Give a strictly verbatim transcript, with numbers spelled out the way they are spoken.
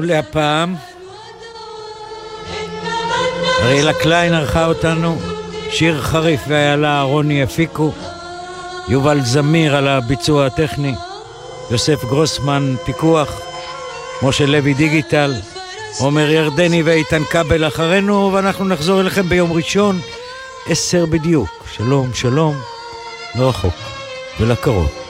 להפעם אריאלה קליין ערכה אותנו, שיר חריף ואיילה רוני הפיקו, יובל זמיר על הביצוע הטכני, יוסף גרוסמן פיקוח, משה לוי דיגיטל, עומר ירדני ואיתן קבל אחרינו, ואנחנו נחזור אליכם ביום ראשון עשר בדיוק. שלום שלום, לא רחוק ולקרוב.